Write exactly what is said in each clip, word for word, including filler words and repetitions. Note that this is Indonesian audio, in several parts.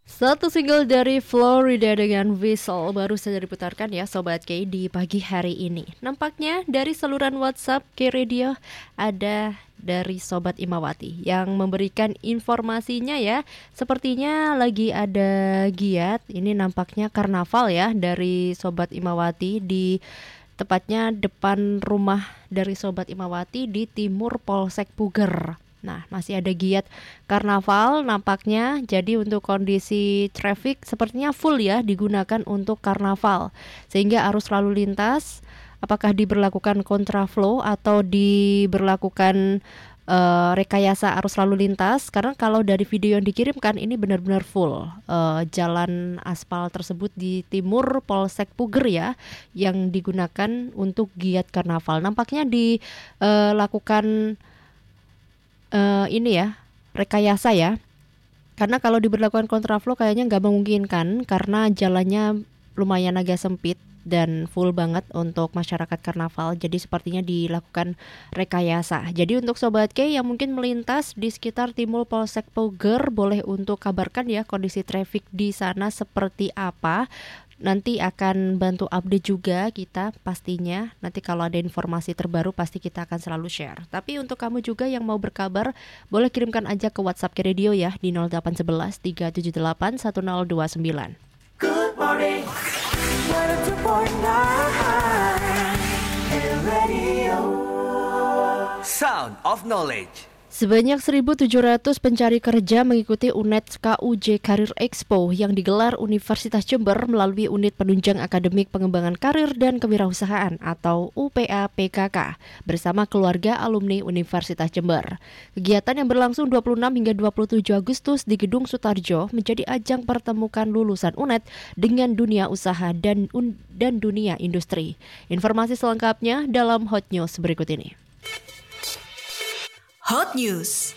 Satu single dari Florida dengan Whistle baru saja diputarkan ya Sobat K di pagi hari ini. Nampaknya dari saluran WhatsApp K Radio ada dari Sobat Imawati yang memberikan informasinya ya. Sepertinya lagi ada giat, ini nampaknya karnaval ya dari Sobat Imawati di tepatnya depan rumah dari Sobat Imawati di timur Polsek Puger. Nah, masih ada giat karnaval nampaknya. Jadi untuk kondisi traffic sepertinya full ya digunakan untuk karnaval. Sehingga arus lalu lintas apakah diberlakukan kontraflow atau diberlakukan uh, rekayasa arus lalu lintas. Karena kalau dari video yang dikirimkan ini benar-benar full uh, jalan aspal tersebut di timur Polsek Puger ya, yang digunakan untuk giat karnaval. Nampaknya dilakukan uh, Uh, ini ya rekayasa ya, karena kalau diberlakukan kontraflow kayaknya nggak memungkinkan karena jalannya lumayan agak sempit dan full banget untuk masyarakat karnaval. Jadi sepertinya dilakukan rekayasa. Jadi untuk Sobat K yang mungkin melintas di sekitar timur Polsek Puger, boleh untuk kabarkan ya kondisi traffic di sana seperti apa. Nanti akan bantu update juga kita pastinya. Nanti kalau ada informasi terbaru pasti kita akan selalu share. Tapi untuk kamu juga yang mau berkabar, boleh kirimkan aja ke WhatsApp K Radio ya di nol delapan satu satu tiga tujuh delapan satu nol dua sembilan. Good morning, one oh two point nine Radio Sound of Knowledge. Sebanyak seribu tujuh ratus pencari kerja mengikuti U N E D K U J Career Expo yang digelar Universitas Jember melalui Unit Penunjang Akademik Pengembangan Karir dan Kewirausahaan atau U P A P K K bersama keluarga alumni Universitas Jember. Kegiatan yang berlangsung dua puluh enam hingga dua puluh tujuh Agustus di Gedung Sutarjo menjadi ajang pertemukan lulusan U N E D dengan dunia usaha dan un- dan dunia industri. Informasi selengkapnya dalam Hot News berikut ini. Hot News.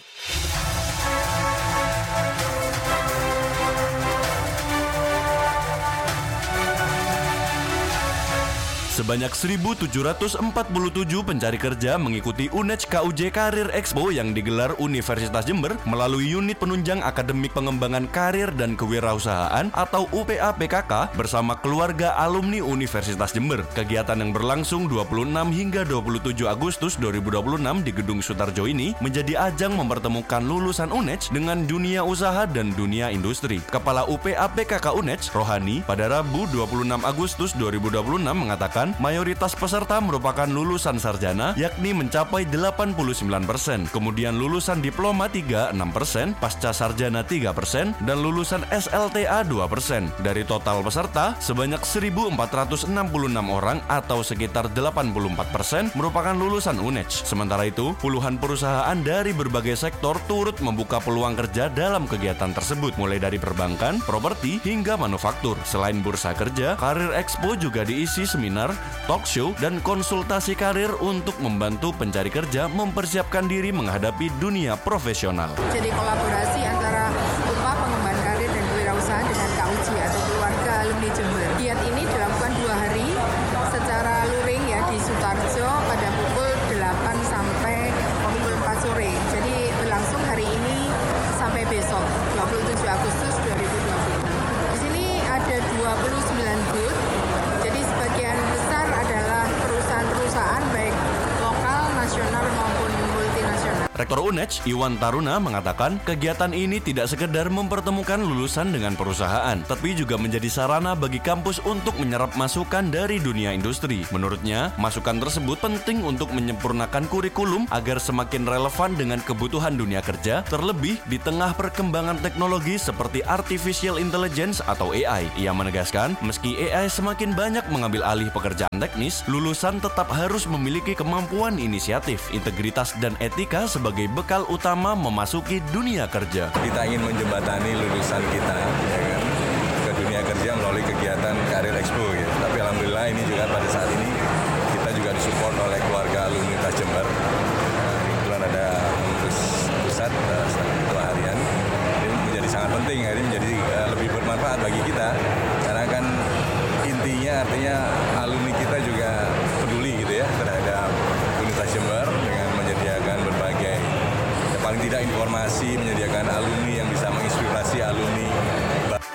Sebanyak seribu tujuh ratus empat puluh tujuh pencari kerja mengikuti U N E D K U J Career Expo yang digelar Universitas Jember melalui Unit Penunjang Akademik Pengembangan Karir dan Kewirausahaan atau U P A P K K bersama keluarga alumni Universitas Jember. Kegiatan yang berlangsung dua puluh enam hingga dua puluh tujuh Agustus dua ribu dua puluh enam di Gedung Sutarjo ini menjadi ajang mempertemukan lulusan U N E D dengan dunia usaha dan dunia industri. Kepala U P A P K K U N E D, Rohani, pada Rabu dua puluh enam Agustus dua ribu dua puluh enam mengatakan mayoritas peserta merupakan lulusan sarjana yakni mencapai delapan puluh sembilan persen. Kemudian lulusan diploma tiga puluh enam persen, pasca sarjana tiga persen, dan lulusan S L T A dua persen. Dari total peserta, sebanyak seribu empat ratus enam puluh enam orang atau sekitar delapan puluh empat persen merupakan lulusan U N E D. Sementara itu, puluhan perusahaan dari berbagai sektor turut membuka peluang kerja dalam kegiatan tersebut, mulai dari perbankan, properti, hingga manufaktur. Selain bursa kerja, Career Expo juga diisi seminar, talk show, dan konsultasi karir untuk membantu pencari kerja mempersiapkan diri menghadapi dunia profesional. Jadi kolaborasi antara U P A Pengembangan Karir dan Kewirausahaan dengan K U J atau keluarga alumni Jember. Giat ini dilakukan dua hari secara luring ya di Sutarjo pada pukul delapan sampai pukul empat sore. Jadi berlangsung hari ini sampai besok dua puluh tujuh Agustus dua ribu dua puluh. Di sini ada dua puluh sembilan booth. Jadi sebagian besar adalah perusahaan-perusahaan baik lokal, nasional maupun multinasional. Rektor U N E D, Iwan Taruna, mengatakan kegiatan ini tidak sekedar mempertemukan lulusan dengan perusahaan, tapi juga menjadi sarana bagi kampus untuk menyerap masukan dari dunia industri. Menurutnya, masukan tersebut penting untuk menyempurnakan kurikulum agar semakin relevan dengan kebutuhan dunia kerja, terlebih di tengah perkembangan teknologi seperti Artificial Intelligence atau A I. Ia menegaskan, meski A I semakin banyak mengambil alih pekerjaan teknis, lulusan tetap harus memiliki kemampuan inisiatif, integritas, dan etika sebagai bekal utama memasuki dunia kerja. Kita ingin menjembatani lulusan kita ya kan, ke dunia kerja melalui kegiatan Career Expo gitu. Tapi alhamdulillah ini juga pada saat ini kita juga disupport oleh keluarga alumni Universitas Jember. Nah, kebetulan ada pengurus pusat uh, ketua harian. Ini menjadi sangat penting, ini menjadi uh, lebih bermanfaat bagi kita karena kan intinya artinya alumni kita juga peduli gitu ya terhadap Universitas Jember dengan menyediakan berbagai ya, paling tidak informasi, menyediakan alumni yang bisa menginspirasi alumni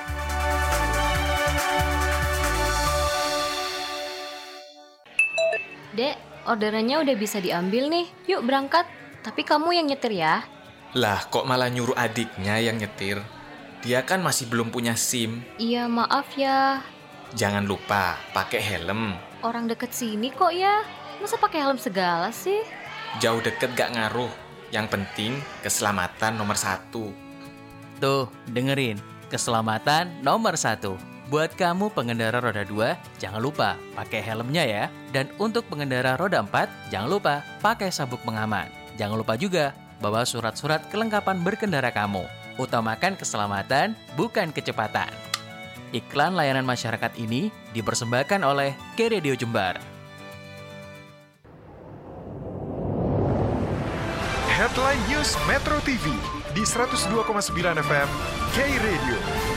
orderannya udah bisa diambil nih. Yuk berangkat. Tapi kamu yang nyetir ya. Lah, kok malah nyuruh adiknya yang nyetir? Dia kan masih belum punya SIM. Iya, maaf ya. Jangan lupa, pakai helm. Orang deket sini kok ya. Masa pakai helm segala sih? Jauh deket gak ngaruh. Yang penting, keselamatan nomor satu. Tuh, dengerin. Keselamatan nomor satu. Buat kamu pengendara roda dua, jangan lupa pakai helmnya ya. Dan untuk pengendara roda empat, jangan lupa pakai sabuk pengaman. Jangan lupa juga bawa surat-surat kelengkapan berkendara kamu. Utamakan keselamatan, bukan kecepatan. Iklan layanan masyarakat ini dipersembahkan oleh K-Radio Jember. Headline News Metro T V di seratus dua koma sembilan F M K-Radio.